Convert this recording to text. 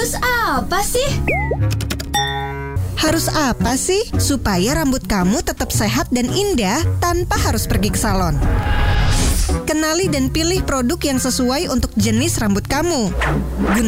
Harus apa sih? Harus apa sih supaya rambut kamu tetap sehat dan indah tanpa harus pergi ke salon? Kenali dan pilih produk yang sesuai untuk jenis rambut kamu.